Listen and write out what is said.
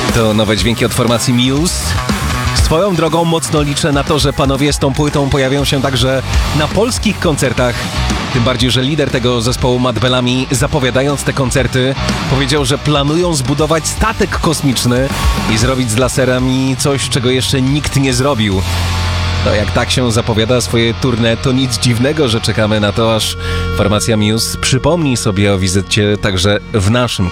To nowe dźwięki od formacji Muse. Swoją drogą mocno liczę na to, że panowie z tą płytą pojawią się także na polskich koncertach. Tym bardziej, że lider tego zespołu Matt Bellamy, zapowiadając te koncerty, powiedział, że planują zbudować statek kosmiczny i zrobić z laserami coś, czego jeszcze nikt nie zrobił. No jak tak się zapowiada swoje tournée, to nic dziwnego, że czekamy na to, aż formacja Muse przypomni sobie o wizycie także w naszym